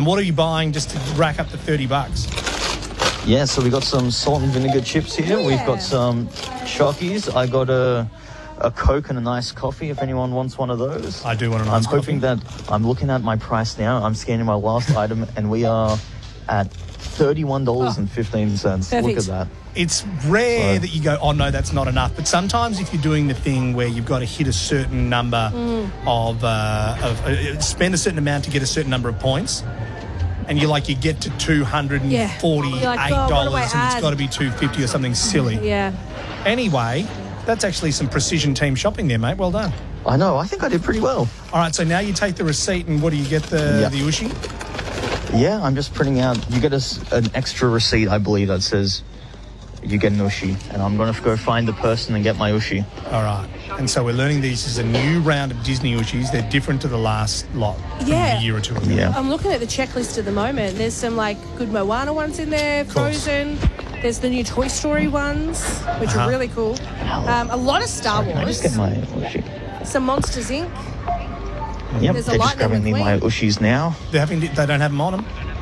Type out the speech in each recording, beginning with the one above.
what are you buying just to rack up the $30? Yeah, so we got some salt and vinegar chips here. Yeah. We've got some Chockies. I got a Coke and a nice coffee if anyone wants one of those. I do want a nice I'm hoping that I'm looking at my price now. I'm scanning my last item, and we are at $31.15. Look at that. It's rare that you go, oh, no, that's not enough. But sometimes if you're doing the thing where you've got to hit a certain number of spend a certain amount to get a certain number of points, and you get to $248 You're like, oh, what do I and add? it's got to be $250 or something silly. Yeah. Anyway, that's actually some precision team shopping there, mate. Well done. I know. I think I did pretty well. All right, so now you take the receipt and what do you get, the Ushi? Yeah, I'm just printing out. You get an extra receipt, I believe, that says you get an Ushi. And I'm going to go find the person and get my Ushi. All right. And so we're learning this is a new round of Disney Ushis. They're different to the last lot from a year or two ago. Yeah. I'm looking at the checklist at the moment. There's some good Moana ones in there, Frozen. There's the new Toy Story ones, which are really cool. A lot of Star Can I Wars. just get my Ushi? Some Monsters Inc. Yep, There's a they're just Lightning grabbing me McQueen. my Ushis now. They don't have them on them.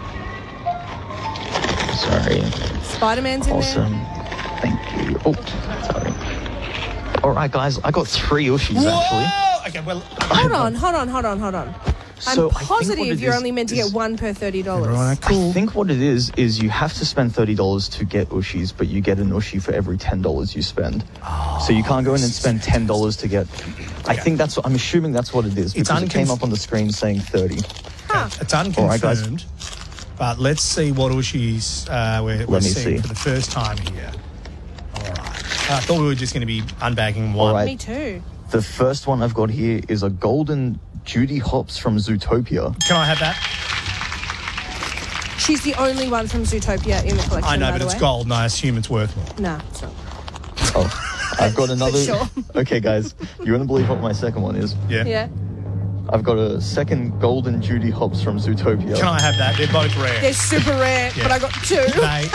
Sorry. Spider-Man's in Awesome. Thank you. Oh, sorry. All right, guys, I got 3 Ushis, actually. Whoa! Okay, well... there. Hold on. So I'm I think what positive it you're is only meant to get one per $30. Right, cool. I think what it is you have to spend $30 to get Ushis, but you get an Ushi for every $10 you spend. So you can't go in and spend $10 to get... I think I'm assuming that's what it is, because it came up on the screen saying 30. It's unconfirmed. All right, guys. But let's see what Ushis we're seeing for the first time here. All right. I thought we were just going to be unbagging one. All right. Me too. The first one I've got here is a golden Judy Hopps from Zootopia. Can I have that? She's the only one from Zootopia in the collection. I know, by but the it's way. gold, and I assume it's worth more. Nah, it's not. Oh, I've got another... Sure. Okay, guys, you want to believe what my second one is? Yeah. I've got a second golden Judy Hopps from Zootopia. Can I have that? They're both rare. They're super rare, but I got 2. Mate,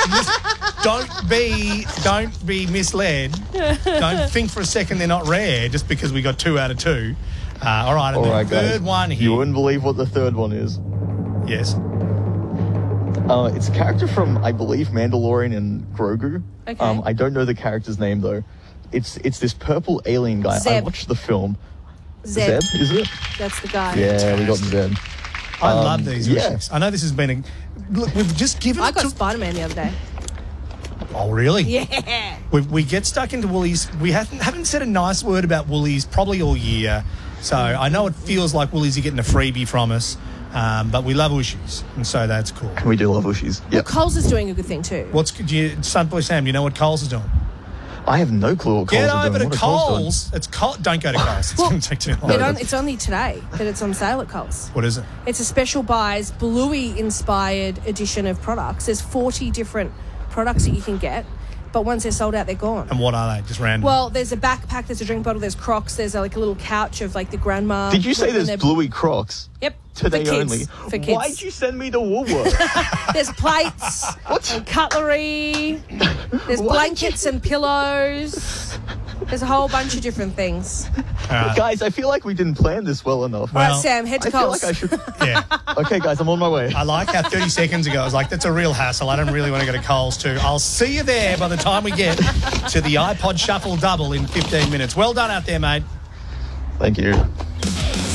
don't be misled. Don't think for a second they're not rare just because we got 2 out of 2. All right, and the third one here. You wouldn't believe what the third one is. Yes. It's a character from, I believe, Mandalorian and Grogu. Okay. I don't know the character's name, though. It's this purple alien guy. Zeb. I watched the film. Zeb. Is it? That's the guy. Yeah, we got Zeb. I love these yeah. wishes. I know this has been Look, we've just given I it got to... Spider-Man the other day. Oh, really? Yeah. We get stuck into Woolies. We haven't said a nice word about Woolies probably all year. So I know it feels like Woolies are getting a freebie from us, but we love Ushies, and so that's cool. We do love Ushis. Well, Coles is doing a good thing too. Sunboy Sam, do you know what Coles is doing? I have no clue what Coles Get are over doing. to What are Coles doing? Coles. It's Don't go to Coles. It's going to take too long. It's only today that it's on sale at Coles. What is it? It's a special buys Bluey-inspired edition of products. There's 40 different products that you can get, but once they're sold out, they're gone. And what are they? Just random? Well, there's a backpack, there's a drink bottle, there's Crocs, there's a little couch of the grandma. Did you say there's and Bluey Crocs? Yep. Today for kids, only. For kids. Why'd you send me to Woolworths? There's plates and cutlery. There's blankets and pillows. There's a whole bunch of different things. Guys, I feel like we didn't plan this well enough. All right, Sam, head to I feel Coles. like I should... Yeah. Okay, guys, I'm on my way. I like how 30 seconds ago I was like, that's a real hassle. I don't really want to go to Coles too. I'll see you there by the time we get to the iPod Shuffle Double in 15 minutes. Well done out there, mate. Thank you.